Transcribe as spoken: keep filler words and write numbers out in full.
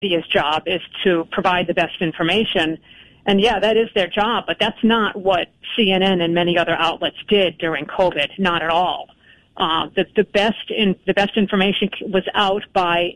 media's job is to provide the best information. And yeah, that is their job, but that's not what C N N and many other outlets did during COVID, not at all. Uh, the, the best in, the best information was out by